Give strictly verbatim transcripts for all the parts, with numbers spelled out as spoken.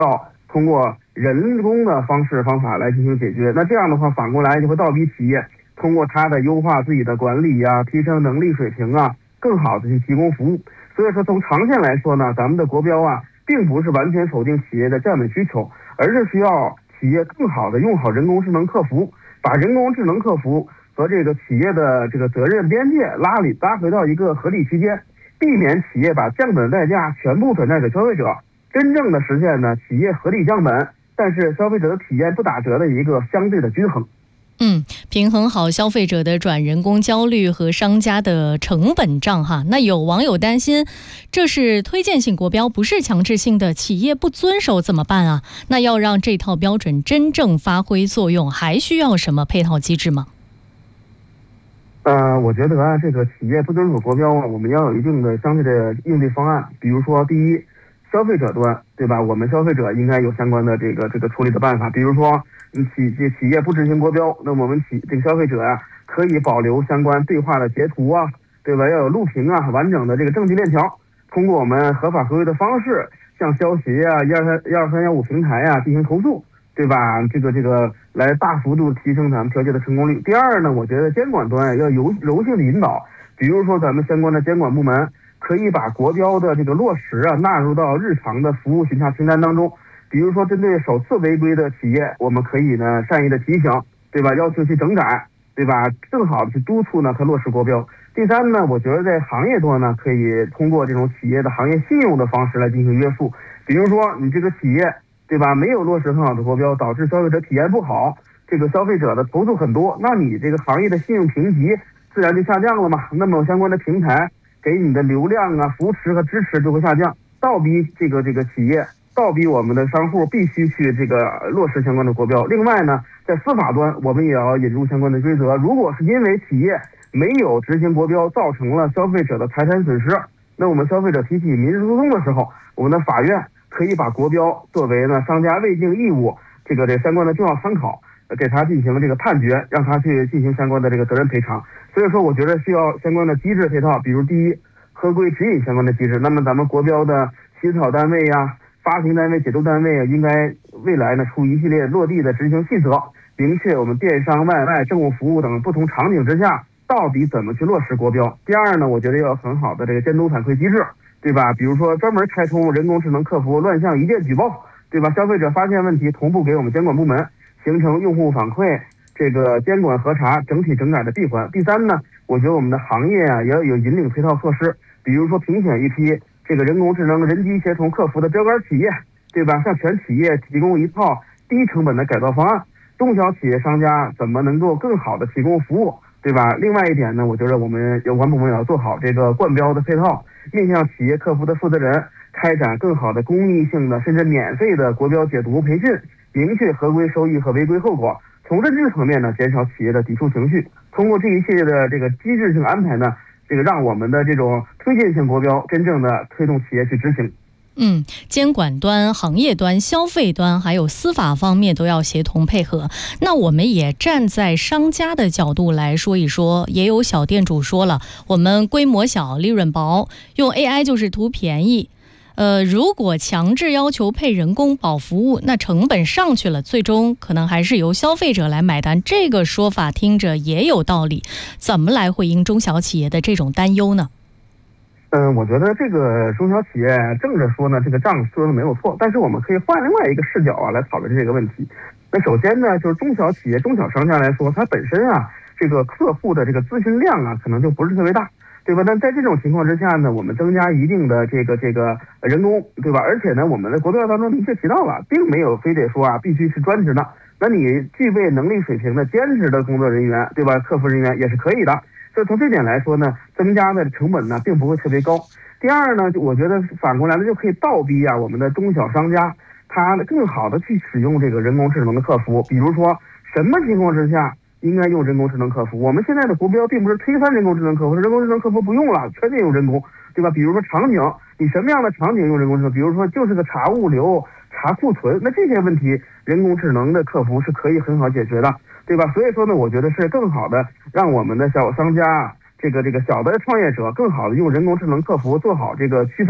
到通过人工的方式方法来进行解决。那这样的话，反过来就会倒逼企业通过它的优化自己的管理啊，提升能力水平啊，更好的去提供服务。所以说，从长线来说呢，咱们的国标啊，并不是完全否定企业的降本需求，而是需要企业更好的用好人工智能客服，把人工智能客服和这个企业的这个责任边界拉里拉回到一个合理区间，避免企业把降本代价全部转嫁给消费者，真正的实现呢企业合理降本，但是消费者的体验不打折的一个相对的均衡。 嗯，平衡好消费者的转人工焦虑和商家的成本账哈。那有网友担心，这是推荐性国标，不是强制性的，企业不遵守怎么办啊？那要让这套标准真正发挥作用，还需要什么配套机制吗？ 呃，我觉得啊，这个企业不遵守国标啊，我们要有一定的相对的应对方案。比如说，第一，消费者端，对吧？我们消费者应该有相关的这个这个处理的办法。比如说，嗯，企这企业不执行国标，那么我们企这个消费者呀、啊，可以保留相关对话的截图啊，对吧？要有录屏啊，完整的这个证据链条，通过我们合法合规的方式，向消协啊、一二三一二三幺五平台啊进行投诉，对吧？这个这个来大幅度提升咱们调节的成功率。第二呢，我觉得监管端要有柔性的引导，比如说咱们相关的监管部门可以把国标的这个落实啊纳入到日常的服务巡查清单当中。比如说，针对首次违规的企业，我们可以呢善意的提醒，对吧？要求去整改，对吧？更好的去督促呢它落实国标。第三呢，我觉得在行业端呢，可以通过这种企业的行业信用的方式来进行约束。比如说，你这个企业，对吧？没有落实很好的国标，导致消费者体验不好，这个消费者的投诉很多，那你这个行业的信用评级自然就下降了嘛。那么相关的平台给你的流量啊、扶持和支持就会下降，倒逼这个这个企业。倒逼我们的商户必须去这个落实相关的国标。另外呢，在司法端，我们也要引入相关的规则。如果是因为企业没有执行国标，造成了消费者的财产损失，那我们消费者提起民事诉讼的时候，我们的法院可以把国标作为呢商家未尽义务这个这相关的重要参考，给他进行这个判决，让他去进行相关的这个责任赔偿。所以说，我觉得需要相关的机制配套，比如第一，合规指引相关的机制。那么咱们国标的起草单位呀、发行单位、解读单位啊，应该未来呢出一系列落地的执行细则，明确我们电商、外卖、政务服务等不同场景之下到底怎么去落实国标。第二呢，我觉得要有很好的这个监督反馈机制，对吧？比如说专门开通人工智能客服乱象一键举报，对吧？消费者发现问题同步给我们监管部门，形成用户反馈、这个监管核查、整体整改的闭环。第三呢，我觉得我们的行业啊也要有引领配套措施，比如说评选一批这个人工智能人机协同客服的标杆企业，对吧？向全企业提供一套低成本的改造方案，中小企业商家怎么能够更好的提供服务，对吧？另外一点呢，我觉得我们有关部门也要做好这个冠标的配套，面向企业客服的负责人开展更好的公益性的甚至免费的国标解读培训，明确合规收益和违规后果，从认知层面呢减少企业的抵触情绪。通过这一系列的这个机制性安排呢，这个让我们的这种推荐性国标真正的推动企业去执行。 嗯，监管端、行业端、消费端还有司法方面都要协同配合。那我们也站在商家的角度来说一说，也有小店主说了，我们规模小，利润薄，用 A I 就是图便宜。呃，如果强制要求配人工保服务，那成本上去了，最终可能还是由消费者来买单。这个说法听着也有道理，怎么来回应中小企业的这种担忧呢？ 嗯，我觉得这个中小企业正着说呢，这个账说的没有错，但是我们可以换另外一个视角啊来讨论这个问题。那首先呢，就是中小企业、中小商家来说，它本身啊，这个客户的这个咨询量啊，可能就不是特别大，对吧？但在这种情况之下呢，我们增加一定的这个这个人工，对吧？而且呢，我们的国标当中明确提到了，并没有非得说啊必须是专职的，那你具备能力水平的兼职的工作人员，对吧？客服人员也是可以的。所以从这点来说呢，增加的成本呢并不会特别高。第二呢，我觉得反过来呢就可以倒逼啊我们的中小商家，他更好的去使用这个人工智能的客服。比如说什么情况之下应该用人工智能客服？我们现在的国标并不是推翻人工智能客服，人工智能客服不用了，全得用人工，对吧？比如说场景，你什么样的场景用人工智能？比如说就是个查物流、查库存，那这些问题人工智能的客服是可以很好解决的，对吧？所以说呢，我觉得是更好的让我们的小商家，这个这个小的创业者更好的用人工智能客服做好这个区分。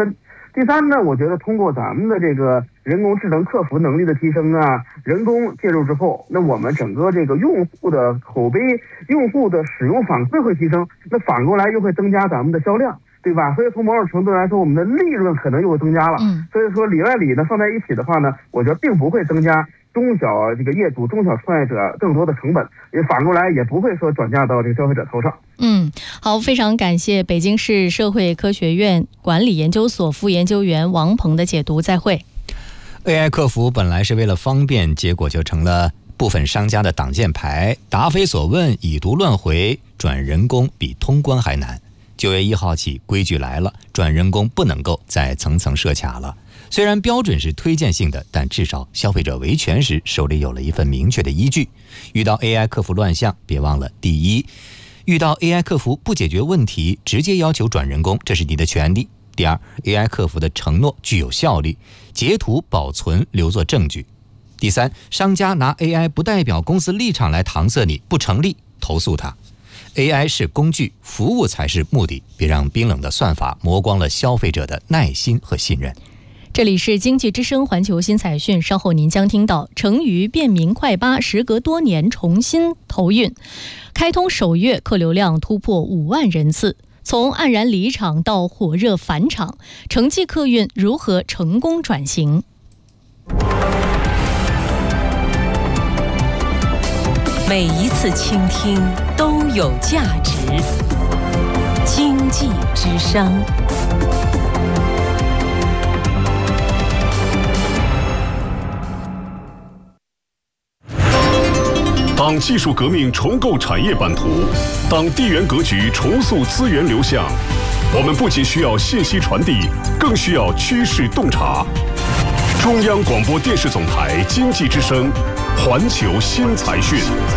第三呢，我觉得通过咱们的这个人工智能客服能力的提升啊，人工介入之后，那我们整个这个用户的口碑、用户的使用反馈会提升，那反过来又会增加咱们的销量，对吧？所以从某种程度来说，我们的利润可能又会增加了。 嗯， 所以说里外里呢放在一起的话呢，我觉得并不会增加中小这个业主、中小创业者更多的成本，也反过来也不会说转嫁到这个消费者头上。 嗯，好，非常感谢北京市社会科学院管理研究所副研究员王鹏的解读，再会。 A I 客服本来是为了方便，结果就成了部分商家的挡箭牌，答非所问，已读乱回，转人工比通关还难。九月一号起，规矩来了，转人工不能够再层层设卡了。虽然标准是推荐性的，但至少消费者维权时手里有了一份明确的依据。遇到 A I 客服乱象，别忘了：第一，遇到 A I 客服不解决问题，直接要求转人工，这是你的权利；第二 ，A I 客服的承诺具有效力，截图保存留作证据；第三，商家拿 A I 不代表公司立场来搪塞你，不成立，投诉他。A I 是工具，服务才是目的，别让冰冷的算法磨光了消费者的耐心和信任。 这里是经济之声环球新彩讯，稍后您将听到成渝便民快八时隔多年重新投运，开通首月客流量突破五万人次，从黯然离场到火热返场，城际客运如何成功转型？ 每一次倾听都有价值。经济之声。 当技术革命重构产业版图，当地缘格局重塑资源流向，我们不仅需要信息传递，更需要趋势洞察。中央广播电视总台经济之声，环球新财讯。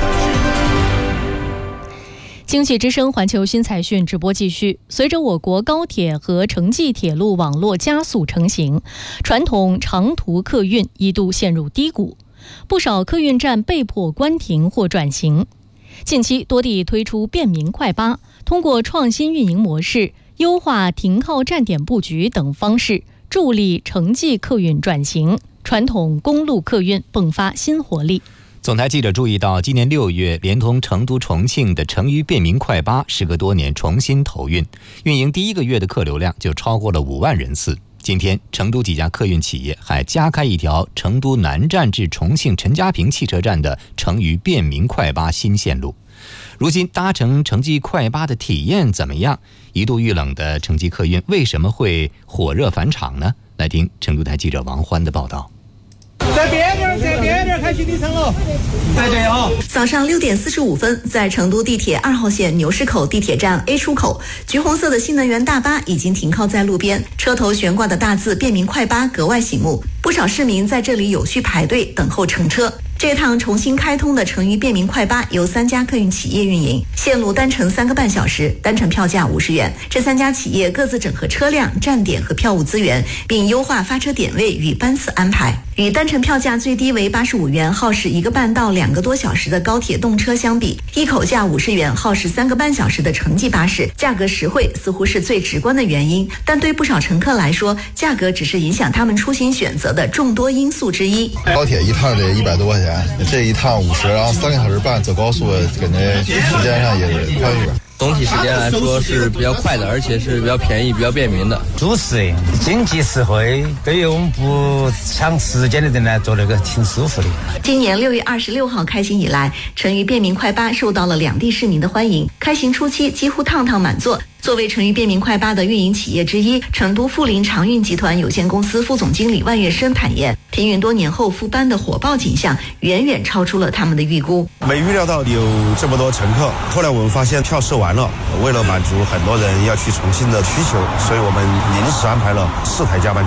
经济之声环球新财讯直播继续。随着我国高铁和城际铁路网络加速成型，传统长途客运一度陷入低谷，不少客运站被迫关停或转型。近期多地推出便民快八，通过创新运营模式、优化停靠站点布局等方式，助力城际客运转型，传统公路客运迸发新活力。 总台记者注意到，今年六月，连通成都、重庆的成渝便民快八时隔多年重新投运，运营第一个月的客流量就超过了五万人次。今天，成都几家客运企业还加开一条成都南站至重庆陈家坪汽车站的成渝便民快八新线路。如今搭乘城际快八的体验怎么样？一度遇冷的城际客运为什么会火热返场呢？来听成都台记者王欢的报道。 在边边，在边边开启里程了，在这啊！ 早上六点四十五分，在成都地铁二号线牛市口地铁站 A 出口，橘红色的新能源大巴已经停靠在路边，车头悬挂的大字“便民快八”格外醒目，不少市民在这里有序排队等候乘车。这趟重新开通的成渝便民快八由三家客运企业运营，线路单程三个半小时，单程票价五十元。这三家企业各自整合车辆、站点和票务资源，并优化发车点位与班次安排。与单程票价最低为八十五元，耗时一个半到两个多小时的高铁动车相比，一口价五十元，耗时三个半小时的城际巴士，价格实惠似乎是最直观的原因。但对不少乘客来说，价格只是影响他们出行选择的众多因素之一。 高铁一趟得一百多块钱，这一趟五十，然后三个小时半走高速，感觉时间上也是宽裕。 总体时间来说是比较快的，而且是比较便宜、比较便民的。 主适应，经济实惠，对于我们不抢时间的人来做那个挺舒服的。 今年六月二十六号开行以来，成渝便民快八受到了两地市民的欢迎。开行初期几乎趟趟满座。作为成渝便民快八的运营企业之一，成都富临长运集团有限公司副总经理万月生坦言，停运多年后复班的火爆景象远远超出了他们的预估。 没预料到有这么多乘客，后来我们发现票售完了，为了满足很多人要去重庆的需求，所以我们临时安排了四台加班车。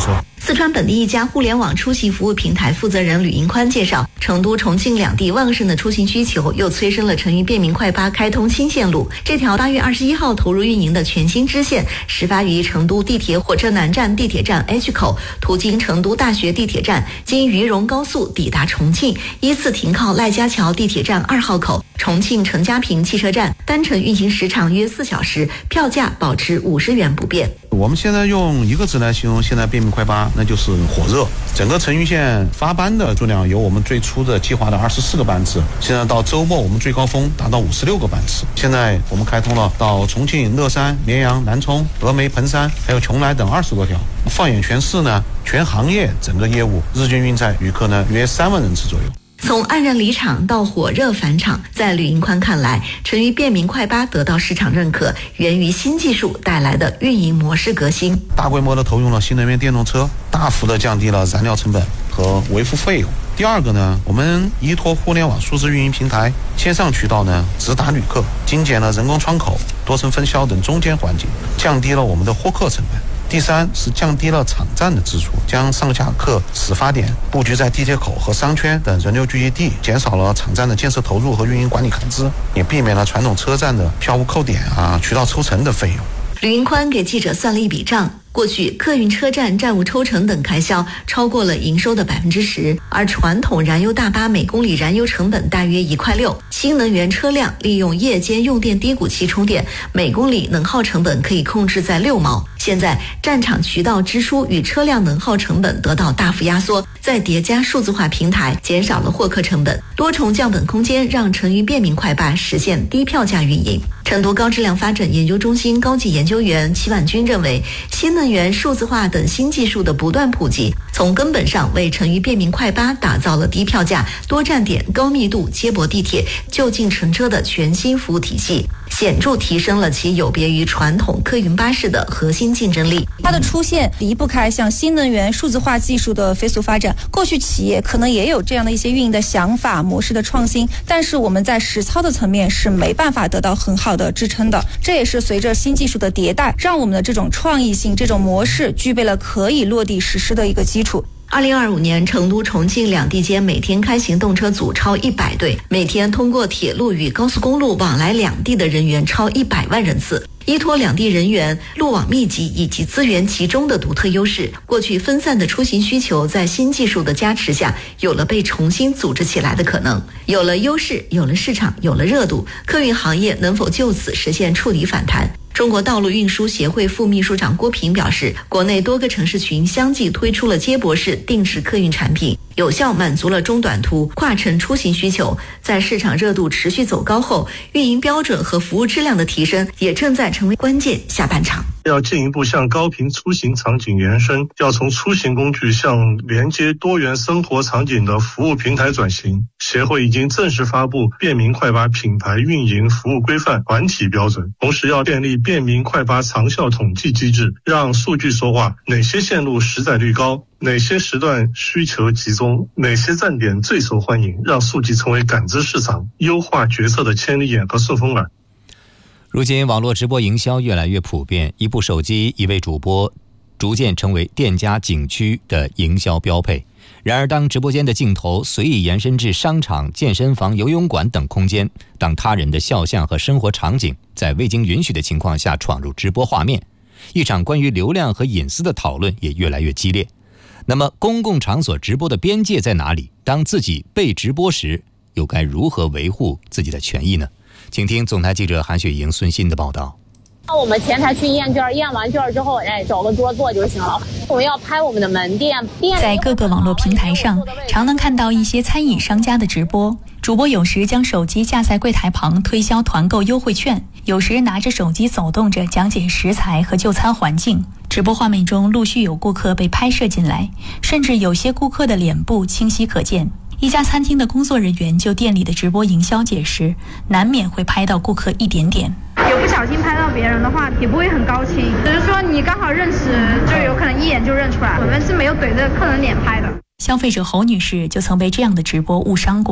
四川本地一家互联网出行服务平台负责人吕银宽介绍，成都、重庆两地旺盛的出行需求又催生了成渝便民快巴开通新线路。这条八月二十一号投入运营的全新支线，始发于成都地铁火车南站地铁站 H 口，途经成都大学地铁站，经渝蓉高速抵达重庆，依次停靠赖家桥地铁站二号口、重庆陈家坪汽车站，单程运行时长约四小时，票价保持五十元不变。 我们现在用一个字来形容现在便民快巴，那就是火热。整个成渝线发班的数量由我们最初的计划的二十四个班次，现在到周末我们最高峰达到五十六个班次。现在我们开通了到重庆、乐山、绵阳、南充、峨眉、彭山还有邛崃等二十多条。放眼全市呢，全行业整个业务日均运载旅客呢约三万人次左右。 从黯然离场到火热返场，在吕银宽看来，成渝便民快巴得到市场认可，源于新技术带来的运营模式革新。 大规模的投用了新能源电动车，大幅的降低了燃料成本和维护费用。第二个呢，我们依托互联网数字运营平台，线上渠道呢直达旅客，精简了人工窗口、多层分销等中间环节，降低了我们的获客成本。第三是降低了场站的支出，将上下客始发点布局在地铁口和商圈等人流聚集地，减少了场站的建设投入和运营管理开支，也避免了传统车站的票务扣点啊、渠道抽成的费用。 吕银宽给记者算了一笔账，过去客运车站站务抽成等开销超过了营收的百分之十，而传统燃油大巴每公里燃油成本大约一块六，新能源车辆利用夜间用电低谷期充电，每公里能耗成本可以控制在六毛。现在站场渠道支出与车辆能耗成本得到大幅压缩，再叠加数字化平台，减少了获客成本，多重降本空间让成渝便民快巴实现低票价运营。成都高质量发展研究中心高级研究员齐婉军认为，新能源、数字化等新技术的不断普及，从根本上为成渝便民快巴打造了低票价、多站点、高密度、接驳地铁、就近乘车的全新服务体系，显著提升了其有别于传统客运巴士的核心竞争力。 它的出现离不开像新能源、数字化技术的飞速发展。过去企业可能也有这样的一些运营的想法、模式的创新，但是我们在实操的层面是没办法得到很好的支撑的。这也是随着新技术的迭代，让我们的这种创意性、这种模式具备了可以落地实施的一个基础。 二零二五年，成都、重庆两地间每天开行动车组超一百对，每天通过铁路与高速公路往来两地的人员超一百万人次。依托两地人员、路网密集以及资源集中的独特优势，过去分散的出行需求在新技术的加持下，有了被重新组织起来的可能。有了优势，有了市场，有了热度，客运行业能否就此实现触底反弹？中国道路运输协会副秘书长郭平表示，国内多个城市群相继推出了接驳式定时客运产品，有效满足了中短途跨城出行需求。在市场热度持续走高后，运营标准和服务质量的提升也正在成为关键。下半场要进一步向高频出行场景延伸，要从出行工具向连接多元生活场景的服务平台转型。协会已经正式发布便民快巴品牌运营服务规范团体标准，同时要建立便民快巴长效统计机制，让数据说话，哪些线路实载率高，哪些时段需求集中，哪些站点最受欢迎，让数据成为感知市场、优化决策的千里眼和顺风耳。 如今网络直播营销越来越普遍，一部手机、一位主播逐渐成为店家景区的营销标配。然而当直播间的镜头随意延伸至商场、健身房、游泳馆等空间，当他人的肖像和生活场景在未经允许的情况下闯入直播画面，一场关于流量和隐私的讨论也越来越激烈。那么公共场所直播的边界在哪里？当自己被直播时，又该如何维护自己的权益呢？请听总台记者韩雪莹、孙鑫的报道。 我们前台去验券，验完券之后，哎，找个桌坐就行了。我们要拍我们的门店。 在各个网络平台上，常能看到一些餐饮商家的直播。主播有时将手机架在柜台旁推销团购优惠券，有时拿着手机走动着讲解食材和就餐环境。直播画面中陆续有顾客被拍摄进来，甚至有些顾客的脸部清晰可见。一家餐厅的工作人员就店里的直播营销解释，难免会拍到顾客一点点。 有不小心拍到别人的话，也不会很高兴，只是说你刚好认识，就有可能一眼就认出来。我们是没有怼着客人脸拍的。 消费者侯女士就曾被这样的直播误伤过。她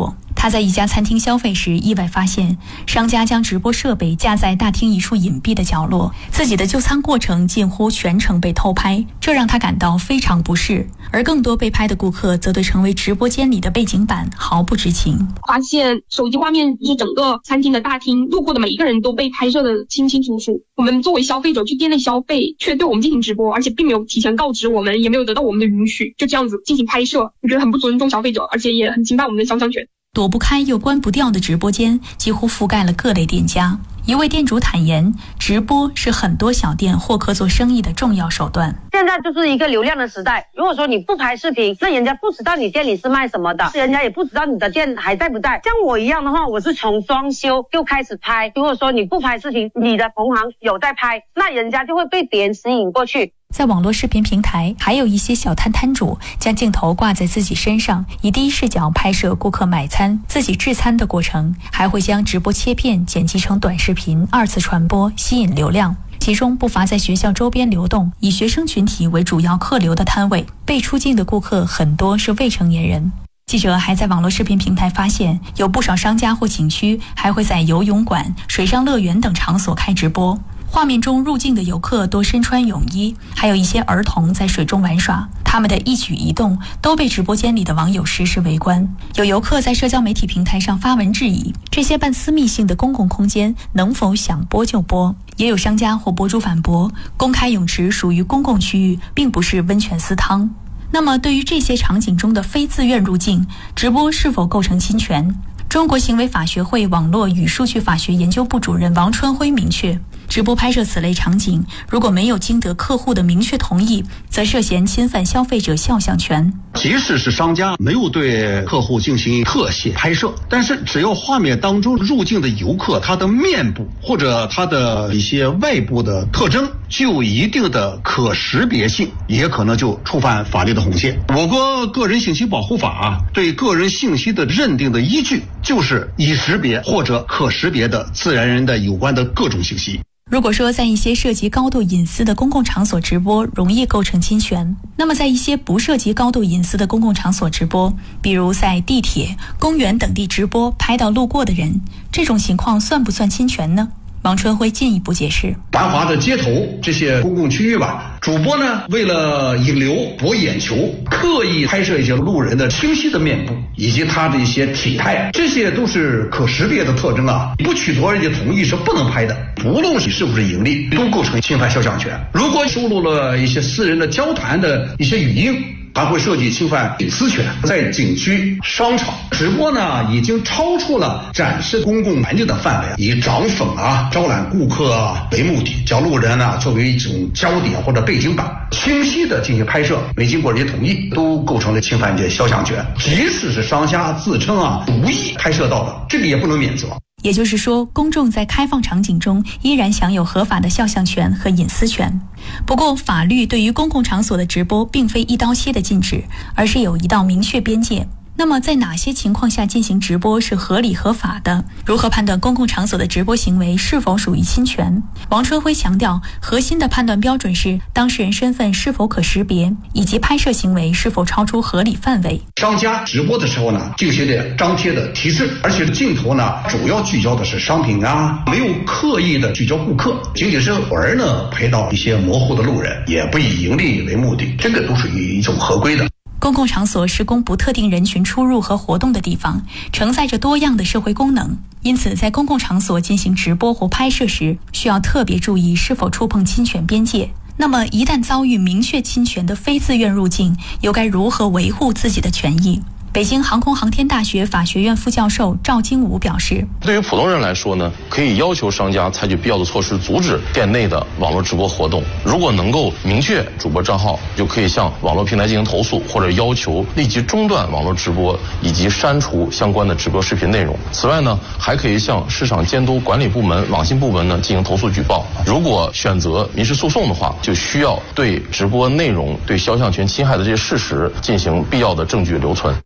他在一家餐厅消费时，意外发现商家将直播设备架在大厅一处隐蔽的角落，自己的就餐过程近乎全程被偷拍，这让他感到非常不适。而更多被拍的顾客则对成为直播间里的背景板毫不知情。 发现手机画面是整个餐厅的大厅，路过的每一个人都被拍摄的清清楚楚。我们作为消费者去店内消费，却对我们进行直播，而且并没有提前告知我们，也没有得到我们的允许，就这样子进行拍摄，我觉得很不尊重消费者，而且也很侵犯我们的肖像权。 躲不开又关不掉的直播间几乎覆盖了各类店家。一位店主坦言，直播是很多小店获客做生意的重要手段。 现在就是一个流量的时代，如果说你不拍视频，那人家不知道你店里是卖什么的，人家也不知道你的店还在不在。像我一样的话，我是从装修就开始拍，如果说你不拍视频，你的同行有在拍，那人家就会被别人吸引过去。 在网络视频平台，还有一些小摊摊主将镜头挂在自己身上，以第一视角拍摄顾客买餐、自己制餐的过程，还会将直播切片剪辑成短视频，二次传播，吸引流量。其中不乏在学校周边流动，以学生群体为主要客流的摊位，被出镜的顾客很多是未成年人。记者还在网络视频平台发现，有不少商家或景区还会在游泳馆、水上乐园等场所开直播。画面中入境的游客多身穿泳衣，还有一些儿童在水中玩耍，他们的一举一动都被直播间里的网友实时围观。有游客在社交媒体平台上发文质疑，这些半私密性的公共空间能否想播就播。也有商家或博主反驳，公开泳池属于公共区域，并不是温泉私汤。那么对于这些场景中的非自愿入境，直播是否构成侵权？中国行为法学会网络与数据法学研究部主任王春辉明确，直播拍摄此类场景，如果没有经得客户的明确同意，则涉嫌侵犯消费者肖像权。 即使是商家没有对客户进行特写拍摄，但是只要画面当中入境的游客他的面部或者他的一些外部的特征具有一定的可识别性，也可能就触犯法律的红线。我国个人信息保护法对个人信息的认定的依据，就是已识别或者可识别的自然人的有关的各种信息。 如果说在一些涉及高度隐私的公共场所直播容易构成侵权，那么在一些不涉及高度隐私的公共场所直播，比如在地铁、公园等地直播拍到路过的人，这种情况算不算侵权呢？王春辉进一步解释， 繁华的街头这些公共区域吧，主播呢为了引流博眼球，刻意拍摄一些路人的清晰的面部以及他的一些体态，这些都是可识别的特征啊，不取得人家同意是不能拍的，不论你是不是盈利，都构成侵犯肖像权。如果收录了一些私人的交谈的一些语音，还会涉及侵犯隐私权。在景区、商场直播呢，已经超出了展示公共环境的范围，以涨粉啊、招揽顾客啊为目的，将路人呢作为一种焦点或者背景板，清晰的进行拍摄，没经过人家同意，都构成了侵犯这肖像权。即使是商家自称啊无意拍摄到的，这个也不能免责。 也就是说，公众在开放场景中依然享有合法的肖像权和隐私权。不过，法律对于公共场所的直播并非一刀切的禁止，而是有一道明确边界。那么在哪些情况下进行直播是合理合法的？如何判断公共场所的直播行为是否属于侵权？王春辉强调，核心的判断标准是当事人身份是否可识别，以及拍摄行为是否超出合理范围。 商家直播的时候呢，进行的张贴的提示，而且镜头呢主要聚焦的是商品啊，没有刻意的聚焦顾客，仅仅是偶尔呢拍到一些模糊的路人，也不以盈利为目的，这个都属于一种合规的。 公共场所是供不特定人群出入和活动的地方，承载着多样的社会功能，因此在公共场所进行直播或拍摄时，需要特别注意是否触碰侵权边界。那么一旦遭遇明确侵权的非自愿入境，又该如何维护自己的权益？北京航空航天大学法学院副教授赵金武表示， 对于普通人来说呢，可以要求商家采取必要的措施，阻止店内的网络直播活动。如果能够明确主播账号，就可以向网络平台进行投诉，或者要求立即中断网络直播以及删除相关的直播视频内容。此外呢，还可以向市场监督管理部门、网信部门呢进行投诉举报。如果选择民事诉讼的话，就需要对直播内容对肖像权侵害的这些事实进行必要的证据留存。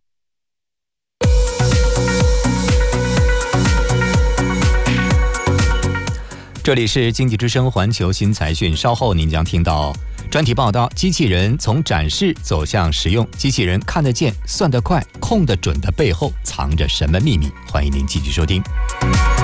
这里是经济之声环球新财讯，稍后您将听到专题报道：机器人从展示走向实用，机器人看得见、算得快、控得准的背后藏着什么秘密？欢迎您继续收听。